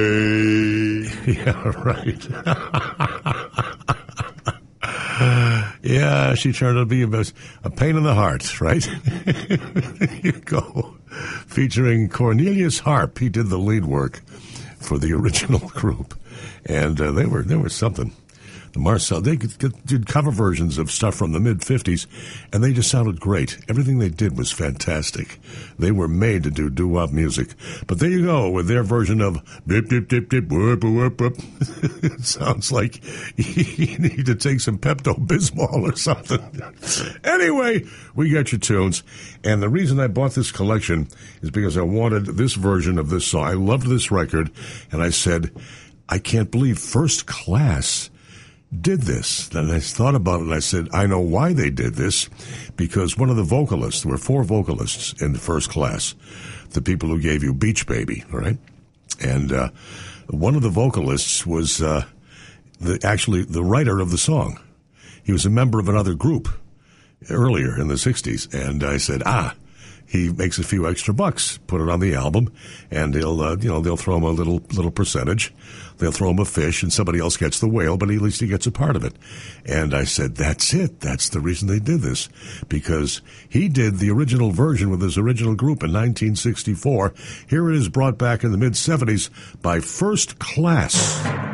Yeah, right. Yeah, she turned out to be a pain in the heart, right? There you go. Featuring Cornelius Harp. He did the lead work for the original group. And they were something. The Marcel, they did cover versions of stuff from the mid-'50s, and they just sounded great. Everything they did was fantastic. They were made to do doo-wop music. But there you go, with their version of dip, dip, dip, dip, whoop, whoop, whoop. It sounds like you need to take some Pepto-Bismol or something. Anyway, we got your tunes. And the reason I bought this collection is because I wanted this version of this song. I loved this record, and I said, I can't believe First Class did this. Then I thought about it and I said, I know why they did this, because one of the vocalists, there were 4 vocalists in the First Class, the people who gave you Beach Baby, all right? And one of the vocalists was actually the writer of the song. He was a member of another group earlier in the 60s, and I said, he makes a few extra bucks, put it on the album, and they'll throw him a little percentage. They'll throw him a fish, and somebody else gets the whale, but at least he gets a part of it. And I said, that's it. That's the reason they did this, because he did the original version with his original group in 1964. Here it is brought back in the mid-'70s by First Class.